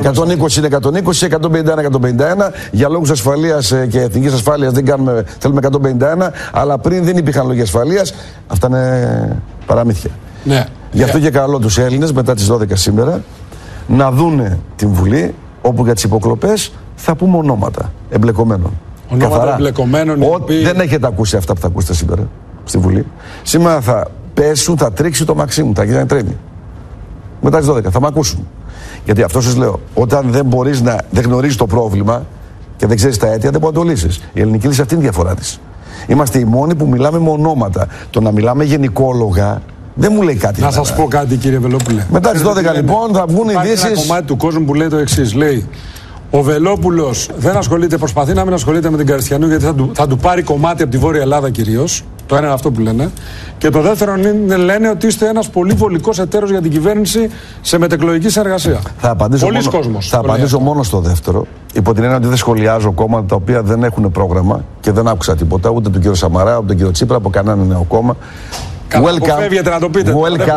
120 είναι 120, 151. Για λόγους ασφαλείας και εθνικής ασφάλειας δεν κάνουμε, θέλουμε 151. Αλλά πριν δεν υπήρχαν λόγοι ασφαλείας. Αυτά είναι παραμύθια. Ναι. Γι' αυτό και καλό τους Έλληνες μετά τις 12 σήμερα να δούνε την Βουλή, όπου για τις υποκλοπές θα πούμε ονόματα εμπλεκομένων. Ονόματα εμπλεκομένων. Δεν έχετε ακούσει αυτά που θα ακούσετε σήμερα στη Βουλή. Σήμερα θα πέσουν, θα τρίξει το Μαξίμου, θα γίνει τρένη. Μετά τις 12 θα με ακούσουν. Γιατί αυτό σας λέω, όταν δεν μπορείς δεν γνωρίζεις το πρόβλημα και δεν ξέρεις τα αίτια, δεν μπορεί να το λύσεις. Η ελληνική λύση αυτή είναι η διαφορά της. Είμαστε οι μόνοι που μιλάμε με ονόματα. Το να μιλάμε γενικόλογα δεν μου λέει κάτι. Να σας πω κάτι, κύριε Βελόπουλε. Μετά τις 12 λοιπόν θα βγουν ειδήσεις. Υπάρχει ένα κομμάτι του κόσμου που λέει το εξής. Λέει, ο Βελόπουλος δεν ασχολείται, προσπαθεί να μην ασχολείται με την Καριστιανού, γιατί θα του πάρει κομμάτι από τη Βόρεια Ελλάδα κυρίως. Το ένα είναι αυτό που λένε. Και το δεύτερο είναι, λένε ότι είστε ένας πολύ βολικός εταίρος για την κυβέρνηση σε μετεκλογική συνεργασία. Πολλοί κόσμος. Θα απαντήσω μόνο στο δεύτερο. Υπό την έννοια ότι δεν σχολιάζω κόμματα τα οποία δεν έχουν πρόγραμμα και δεν άκουσα τίποτα ούτε του κ. Σαμαρά, ούτε του κ. Τσίπρα, από κανένα νέο κόμμα. Welcome, να το πείτε.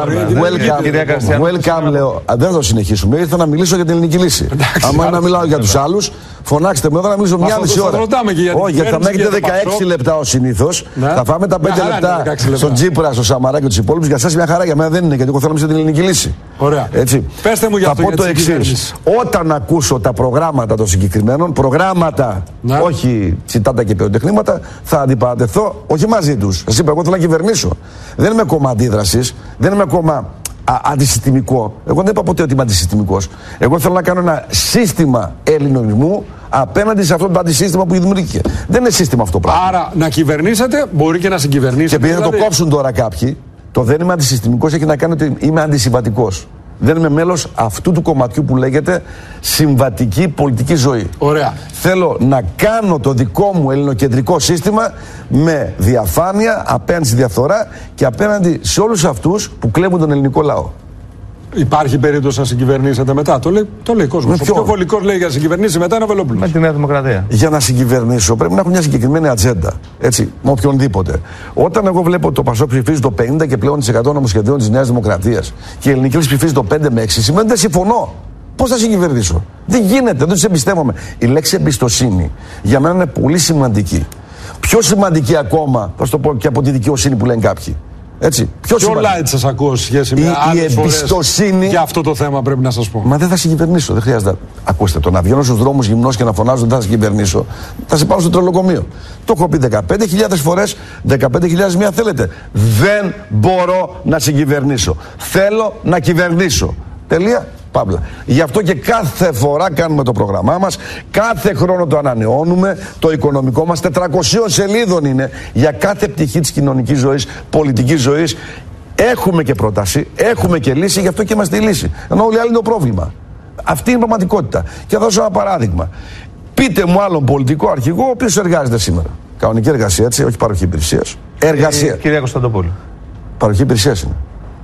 Welcome, λέω. Δεν θα το συνεχίσουμε. Ήρθα να μιλήσω για την ελληνική λύση. Αν να μιλάω για τους άλλους, φωνάξτε με εδώ να μιλήσω μια μισή ώρα. Όχι, θα με έχετε 16 λεπτά ως συνήθως. Θα φάμε τα 5 λεπτά στον Τσίπρα, στον Σαμαρά και τους υπόλοιπους. Για εσάς μια χαρά, για μένα δεν είναι, γιατί εγώ θέλω να μιλήσω για την ελληνική λύση. Ωραία. Πέστε μου για αυτό. Θα πω το εξής. Όταν ακούσω τα προγράμματα των συγκεκριμένων, προγράμματα, όχι τσιτάτα και πυροτεχνήματα, θα αντιπαρατεθώ όχι μαζί τους. Σας είπα, εγώ θέλω να κυβερνήσω. Δεν είμαι κόμμα αντίδρασης, δεν είμαι κόμμα αντισυστημικό. Εγώ δεν είπα ποτέ ότι είμαι αντισυστημικός. Εγώ θέλω να κάνω ένα σύστημα ελληνισμού απέναντι σε αυτό το αντισύστημα που δημιουργήθηκε. Δεν είναι σύστημα αυτό το πράγμα. Άρα να κυβερνήσετε, μπορεί και να συγκυβερνήσετε. Και επειδή θα το κόψουν τώρα κάποιοι, το δεν είμαι αντισυστημικός έχει να κάνει ότι είμαι αντισυμβατικός. Δεν είμαι μέλος αυτού του κομματιού που λέγεται συμβατική πολιτική ζωή. Ωραία. Θέλω να κάνω το δικό μου ελληνοκεντρικό σύστημα με διαφάνεια απέναντι στη διαφθορά και απέναντι σε όλους αυτούς που κλέβουν τον ελληνικό λαό. Υπάρχει περίπτωση να συγκυβερνήσετε μετά? Το λέει ο κόσμος. Ο πιο βολικός λέει για να συγκυβερνήσει μετά είναι ο Βελόπουλος. Με τη Νέα Δημοκρατία. Για να συγκυβερνήσω πρέπει να έχω μια συγκεκριμένη ατζέντα. Έτσι, με οποιονδήποτε. Όταν εγώ βλέπω το Πασόκ ψηφίζει το 50 και πλέον % νομοσχεδίων της Νέας Δημοκρατίας και η ελληνική λύση ψηφίζει το 5 με 6, σημαίνει ότι δεν συμφωνώ. Πώς θα συγκυβερνήσω? Δεν γίνεται, δεν τους εμπιστεύομαι. Η λέξη εμπιστοσύνη για μένα είναι πολύ σημαντική. Πιο σημαντική ακόμα, θα το πω και από τη δικαιοσύνη που λένε κάποιοι. Έτσι. Πιο light σας ακούω σχέση με άλλες εμπιστοσύνη. Για αυτό το θέμα πρέπει να σας πω. Μα δεν θα συγκυβερνήσω, δεν χρειάζεται. Ακούστε, το να βγαίνω στους δρόμους γυμνός και να φωνάζω δεν θα συγκυβερνήσω, θα σε πάω στο τρελοκομείο. Το έχω πει 15.000 φορές, 15.000 μία θέλετε. Δεν μπορώ να συγκυβερνήσω. Θέλω να κυβερνήσω. Τελεία. Παύλα. Γι' αυτό και κάθε φορά κάνουμε το πρόγραμμά μας, κάθε χρόνο το ανανεώνουμε, το οικονομικό μας 400 σελίδων είναι για κάθε πτυχή της κοινωνικής ζωής, πολιτικής ζωής. Έχουμε και πρόταση, έχουμε και λύση, γι' αυτό και είμαστε η λύση. Ενώ όλοι οι άλλοι είναι το πρόβλημα. Αυτή είναι η πραγματικότητα. Και θα δώσω ένα παράδειγμα. Πείτε μου άλλον πολιτικό αρχηγό ο οποίος εργάζεται σήμερα. Κανονική εργασία, έτσι, όχι παροχή υπηρεσίας. Εργασία. Κυρία Κωνσταντοπούλου. Παροχή υπηρεσίας είναι.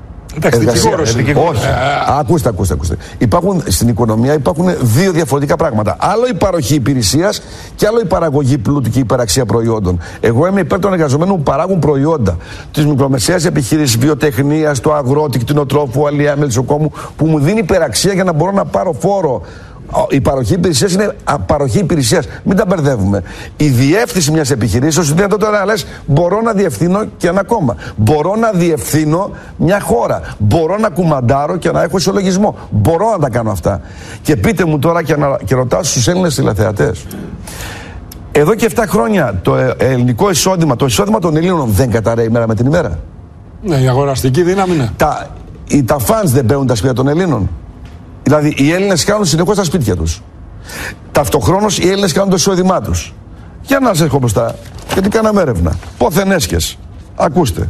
Όχι. Ακούστε. Στην οικονομία υπάρχουν δύο διαφορετικά πράγματα. Άλλο η παροχή υπηρεσίας και άλλο η παραγωγή πλούτου και η υπεραξία προϊόντων. Εγώ είμαι υπέρ των εργαζομένων που παράγουν προϊόντα. Της μικρομεσαίας επιχείρησης, βιοτεχνίας, του αγρότη, κτηνοτρόφου, αλιέα, μελισσοκόμου, που μου δίνει υπεραξία για να μπορώ να πάρω φόρο. Η παροχή υπηρεσίας είναι παροχή υπηρεσίας. Μην τα μπερδεύουμε. Η διεύθυνση μιας επιχειρήσεως είναι δυνατότητα να λες: μπορώ να διευθύνω και ένα κόμμα. Μπορώ να διευθύνω μια χώρα. Μπορώ να κουμαντάρω και να έχω ισολογισμό. Μπορώ να τα κάνω αυτά. Και πείτε μου τώρα και ρωτάω στους Έλληνες τηλεθεατές. Εδώ και 7 χρόνια το ελληνικό εισόδημα, το εισόδημα των Ελλήνων δεν καταραίει μέρα με την ημέρα. Ναι, η αγοραστική δύναμη είναι. Τα φανς δεν παίρνουν τα σπίτια των Ελλήνων. Δηλαδή, οι Έλληνες κάνουν συνεχώς τα σπίτια τους. Ταυτοχρόνως, οι Έλληνες κάνουν το εισόδημά τους. Για να σας έχω μπροστά, γιατί κάναμε έρευνα. Πόθεν έσχες. Ακούστε.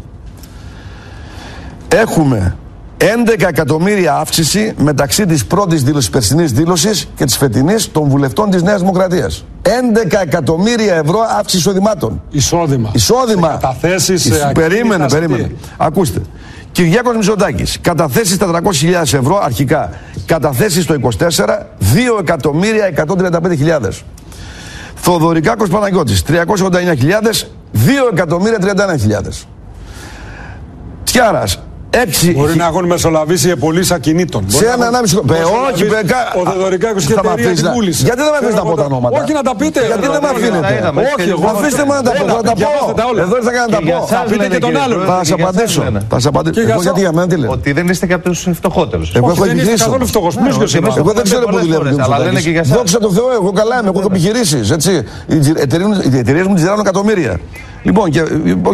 Έχουμε 11 εκατομμύρια αύξηση μεταξύ της πρώτης δήλωσης, περσινής δήλωσης και της φετινής των βουλευτών της Νέας Δημοκρατίας. 11 εκατομμύρια ευρώ αύξηση εισοδημάτων. Εισόδημα. Καταθέσεις. Περίμενε. Ακούστε. Κυριάκος Μητσοτάκης, καταθέσεις 400.000 ευρώ αρχικά. Καταθέσεις το 24, 2.135.000. Θοδωρικάκος Παναγιώτης, 389.000, 2.031.000. Τσιάρας, Μπορεί να έχουν μεσολαβήσει πωλήσει ακινήτων. Σε ένα 1,5 όχι, ο Θεοδωρικάκος και η εταιρεία την πούλησε. Γιατί δεν με αφήνετε να πω τα ονόματα? Όχι, να τα πείτε. Γιατί δεν με αφήνετε? Όχι, αφήστε με να τα πω. Θα τα πω. Εδώ ήρθα να τα πω. Θα πείτε και τον άλλον. Θα σα απαντήσω. Εγώ γιατί για μένα τι λέω? Ότι δεν είστε και από του φτωχότερου. Εγώ έχω επιχειρήσει. Εγώ δεν ξέρω πού δουλεύουν. Δόξα τω Θεώ, εγώ καλά είμαι. Εγώ έχω επιχειρήσει. Οι εταιρείε μου τι ζητάνε εκατομμύρια. Λοιπόν, και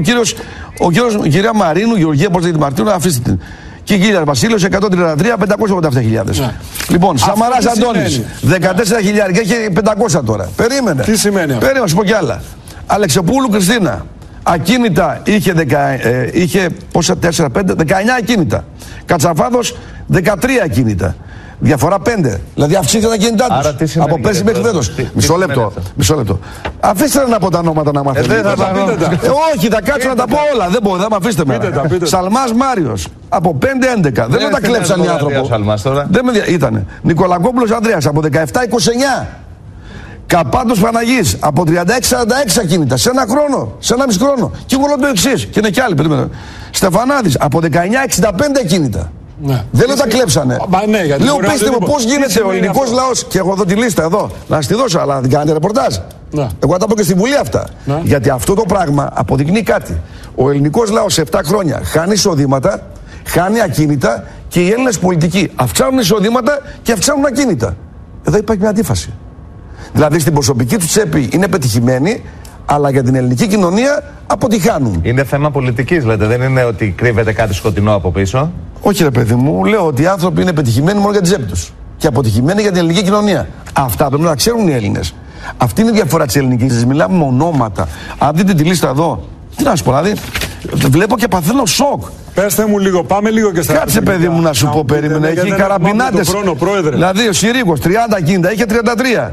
η κυρία Μαρίνου, Γεωργία, πώς λέγεται Μαρτίνου, αφήστε την. Και η κυρία Βασίλειος, 133, 587.000. Λοιπόν, Σαμαράς Αντώνης, 14.000 και έχει 500 τώρα. Περίμενε. Τι σημαίνει αυτό? Περίμενε, σου πω κι άλλα. Αλεξοπούλου Κριστίνα, ακίνητα είχε πόσα, 4, 5, 19 ακίνητα. Κατσαφάδος, 13 ακίνητα. Διαφορά 5. Δηλαδή αυξήθηκαν τα κινητά τους. Από πέρσι μέχρι φέτος. Μισό λεπτό. Αφήστε να πω τα ονόματα να μαθαίνετε. Όχι, θα κάτσω να τα πω όλα. Δεν μπορώ, θα με αφήσετε με. Σαλμάς Μάριος. Από 5-11. Δεν τα κλέψαν οι άνθρωποι. Ήτανε. Νικολακόπουλος Ανδρέας από 17-29. Καπάτος Παναγής από 36-46 ακίνητα σε ένα χρόνο, σε ένα μισό χρόνο. Και εγώ λέω το εξής. Και είναι κι άλλοι. Στεφανάδης από 19-65 ακίνητα. Ναι. Δεν λέω τα κλέψανε. Ναι, λέω πέστε μου πώς γίνεται ο ελληνικός λαός. Και έχω εδώ τη λίστα εδώ. Να σας τη δώσω, αλλά δεν κάνετε ρεπορτάζ. Ναι. Εγώ θα τα πω και στη Βουλή αυτά. Ναι. Γιατί αυτό το πράγμα αποδεικνύει κάτι. Ο ελληνικός λαός σε 7 χρόνια χάνει εισοδήματα, χάνει ακίνητα και οι Έλληνες πολιτικοί αυξάνουν εισοδήματα και αυξάνουν ακίνητα. Εδώ υπάρχει μια αντίφαση. Δηλαδή στην προσωπική του τσέπη είναι πετυχημένοι, αλλά για την ελληνική κοινωνία αποτυχάνουν. Είναι θέμα πολιτικής, λέτε. Δεν είναι ότι κρύβεται κάτι σκοτεινό από πίσω. Όχι, ρε παιδί μου, λέω ότι οι άνθρωποι είναι πετυχημένοι μόνο για την τσέπη τους. Και αποτυχημένοι για την ελληνική κοινωνία. Αυτά πρέπει να ξέρουν οι Έλληνες. Αυτή είναι η διαφορά της ελληνικής. Μιλάμε με ονόματα. Αν δείτε τη λίστα εδώ, τι να σου πω, δηλαδή, βλέπω και παθαίνω σοκ. Πέστε μου λίγο, πάμε λίγο και στα. Κάτσε, παιδί μου, να σου πω, περίμενε. Έχει καραμπινάτες. Δηλαδή, ο Συρίγος 30 κίνητα, είχε 33.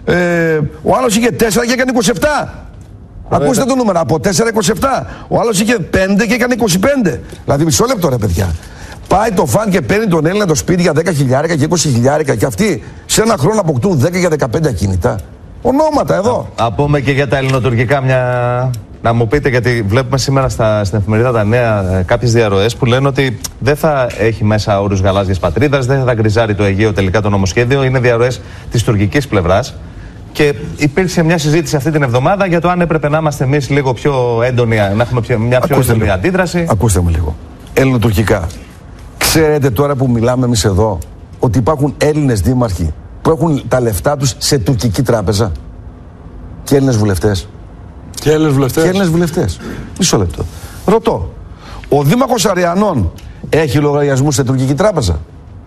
Ο άλλος είχε 4 και έκανε 27. Ακούστε το νούμερο, από 4-27. Ο άλλος είχε 5 και έκανε 25. Δηλαδή μισό λεπτό, ρε παιδιά. Πάει το φαν και παίρνει τον Έλληνα το σπίτι για 10.000 και 20.000 και αυτοί σε ένα χρόνο αποκτούν 10 για 15 ακίνητα. Ονόματα εδώ. Να πούμε και για τα ελληνοτουρκικά να μου πείτε, γιατί βλέπουμε σήμερα στην εφημερίδα τα νέα κάποιες διαρροές που λένε ότι δεν θα έχει μέσα όρους γαλάζιας πατρίδας, δεν θα γκριζάρει το Αιγαίο τελικά το νομοσχέδιο. Είναι διαρροές της τουρκικής πλευράς. Και υπήρξε μια συζήτηση αυτή την εβδομάδα για το αν έπρεπε να είμαστε εμείς λίγο πιο έντονοι, να έχουμε μια πιο έντονη αντίδραση. Ακούστε με λίγο. Ελληνοτουρκικά. Ξέρετε τώρα που μιλάμε εμείς εδώ ότι υπάρχουν Έλληνες δήμαρχοι που έχουν τα λεφτά τους σε τουρκική τράπεζα. Και Έλληνες βουλευτές. Και Έλληνες βουλευτές. Μισό λεπτό. Ρωτώ. Ο Δήμαρχος Αριανών έχει λογαριασμού σε τουρκική τράπεζα?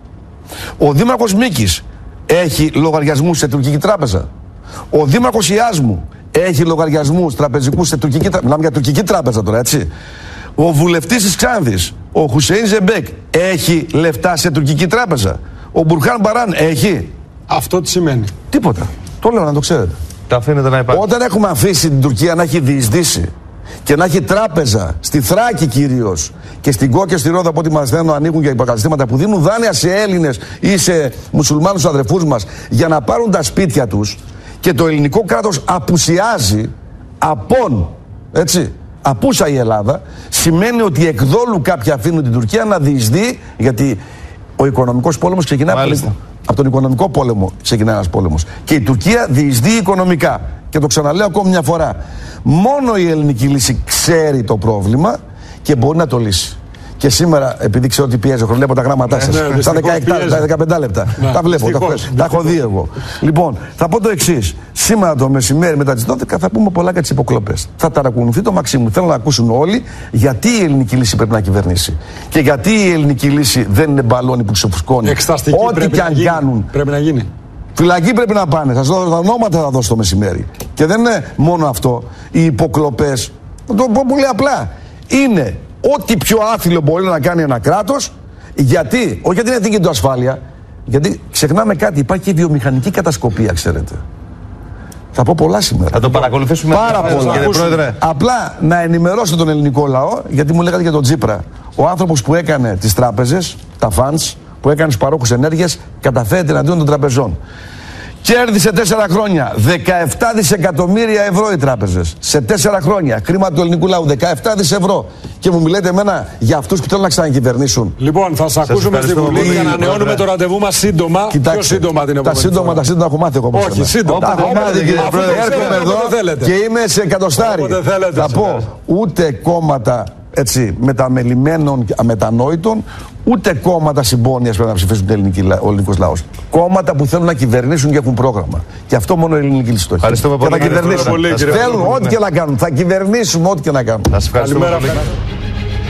Ο Δήμαρχος Μίκης έχει λογαριασμού σε τουρκική τράπεζα? Ο Δήμαρχος Ιάσμου έχει λογαριασμούς τραπεζικούς σε τουρκική τράπεζα? Μιλάμε για τουρκική τράπεζα τώρα, έτσι. Ο βουλευτής της Ξάνθης, ο Χουσέιν Ζεμπέκ, έχει λεφτά σε τουρκική τράπεζα? Ο Μπουρχάν Μπαράν έχει? Αυτό τι σημαίνει? Τίποτα. Το λέω να το ξέρετε. Τα αφήνετε να υπάρχει. Όταν έχουμε αφήσει την Τουρκία να έχει διεισδύσει και να έχει τράπεζα στη Θράκη κυρίως και στην Κό και στη Ρόδο, από ό,τι μαθαίνω, ανοίγουν για υποκαταστήματα που δίνουν δάνεια σε Έλληνες ή σε μουσουλμάνους αδερφούς μας για να πάρουν τα σπίτια τους, και το ελληνικό κράτος απουσιάζει έτσι, απούσα η Ελλάδα, σημαίνει ότι εκδόλου κάποιοι αφήνουν την Τουρκία να διεισδύει, γιατί ο οικονομικός πόλεμος ξεκινάει από τον οικονομικό πόλεμο, ξεκινάει ένας πόλεμος. Και η Τουρκία διεισδύει οικονομικά. Και το ξαναλέω ακόμη μια φορά. Μόνο η ελληνική λύση ξέρει το πρόβλημα και μπορεί να το λύσει. Και σήμερα, επειδή ξέρω ότι πιέζει, βλέπω τα γράμματά σας. Τα 15 λεπτά. Τα βλέπω, τα έχω δει εγώ. Λοιπόν, θα πω το εξής. Σήμερα το μεσημέρι μετά τις 12 θα πούμε πολλά για τις υποκλοπές. Θα ταρακουνηθεί το Μαξίμου. Θέλω να ακούσουν όλοι γιατί η ελληνική λύση πρέπει να κυβερνήσει. Και γιατί η ελληνική λύση δεν είναι μπαλόνι που ξεφουσκώνει. Ό,τι και αν κάνουν. Πρέπει να γίνει. Φυλακή πρέπει να πάνε. Σας δώσω τα ονόματα, θα δώσω το μεσημέρι. Και δεν είναι μόνο αυτό. Οι υποκλοπές, να το πω πολύ απλά, είναι ό,τι πιο άθλιο μπορεί να κάνει ένα κράτος. Γιατί, όχι γιατί είναι εθνική του ασφάλεια, γιατί ξεχνάμε κάτι, υπάρχει και βιομηχανική κατασκοπία, ξέρετε. Θα πω πολλά σήμερα. Θα το παρακολουθήσουμε πάρα πολλά. Κύριε Πρόεδρε. Απλά να ενημερώσω τον ελληνικό λαό, γιατί μου λέγατε για τον Τσίπρα. Ο άνθρωπος που έκανε τις τράπεζες, τα funds, που έκανε τους παρόχους ενέργειας, καταφέρεται εναντίον των τραπεζών. Κέρδισε 4 χρόνια 17 δισεκατομμύρια ευρώ οι τράπεζες. Σε 4 χρόνια. Χρήμα του ελληνικού λαού. 17 δις ευρώ. Και μου μιλάτε εμένα για αυτούς που θέλουν να ξανακυβερνήσουν. Λοιπόν, θα σας ακούσουμε στη Βουλή και ανανεώνουμε το ραντεβού μας σύντομα. Κοιτάξτε, πιο σύντομα την επόμενη φορά. τα σύντομα έχω μάθει εγώ. Όχι, σύντομα. Τα έχω μάθει, κύριε Πρόεδρε. Έρχομαι εδώ και είμαι σε εκατοστάρι. Θα πω, ούτε κόμματα έτσι, μεταμελημένων και αμετανόητων, ούτε κόμματα συμπόνιας πρέπει να ψηφίσουν ο ελληνικός λαός. Κόμματα που θέλουν να κυβερνήσουν και έχουν πρόγραμμα. Και αυτό μόνο η ελληνική λύση το έχει. Ευχαριστούμε πολύ. Θέλουν ό,τι και να κάνουν. Θα κυβερνήσουμε ό,τι και να κάνουν. Σας ευχαριστούμε πολύ.